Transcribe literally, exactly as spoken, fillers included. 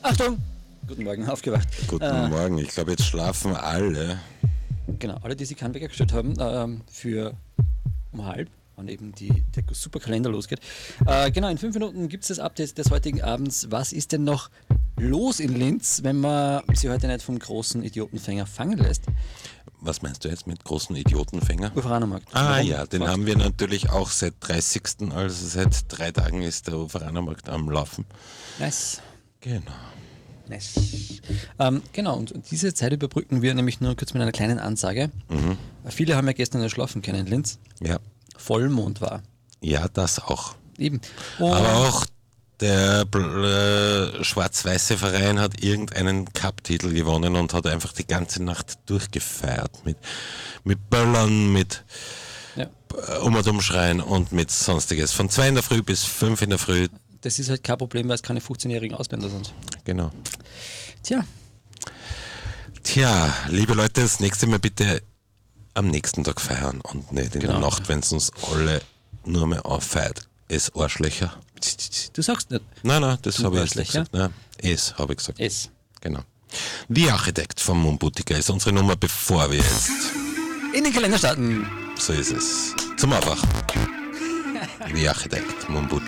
Achtung! Guten Morgen, aufgewacht. Guten äh, Morgen, ich glaube, jetzt schlafen alle. Genau, alle, die sich keinen Wecker gestellt haben, ähm, für um halb, wann eben die, der Superkalender losgeht. Äh, genau, in fünf Minuten gibt es das Update des heutigen Abends. Was ist denn noch los in Linz, wenn man sie heute nicht vom großen Idiotenfänger fangen lässt? Was meinst du jetzt mit großen Idiotenfänger? Uferanermarkt. Ah Warum? ja, den Fragt. haben wir natürlich auch seit dreißigsten Also seit drei Tagen ist der Uferanermarkt am Laufen. Nice. Genau. Nice. Ähm, genau, und diese Zeit überbrücken wir nämlich nur kurz mit einer kleinen Ansage. Mhm. Viele haben ja gestern ja schlafen können in Linz. Ja. Vollmond war. Ja, das auch. Eben. Und Aber auch der äh, schwarz-weiße Verein hat irgendeinen Cup-Titel gewonnen und hat einfach die ganze Nacht durchgefeiert. Mit, mit Böllern, mit ja, äh, um und umschreien und mit sonstiges. Von zwei in der Früh bis fünf in der Früh. das ist halt kein Problem, weil es keine fünfzehnjährigen Ausländer sind. Genau. Tja, Tja, liebe Leute, das nächste Mal bitte am nächsten Tag feiern und nicht in Genau. der Nacht, wenn es uns alle nur mehr auffeiert. Es Arschlöcher. du sagst nicht. Nein, nein, das Du habe ich jetzt nicht Arschlöcher? gesagt. Nein, es habe ich gesagt. Es. Genau. Die Architekt vom Moonbutiker ist unsere Nummer, bevor wir jetzt, In den Kalender starten. so ist es, zum Aufwachen. Die Architekt Moonbutiker.